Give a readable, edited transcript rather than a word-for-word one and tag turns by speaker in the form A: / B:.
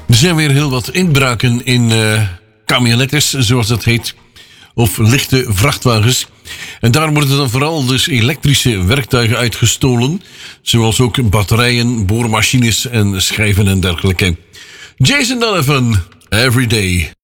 A: Er zijn weer heel wat inbraken in camionettes, zoals dat heet. Of lichte vrachtwagens. En daar worden dan vooral dus elektrische werktuigen uitgestolen. Zoals ook batterijen, boormachines en schijven en dergelijke. Jason Donovan, Every Day.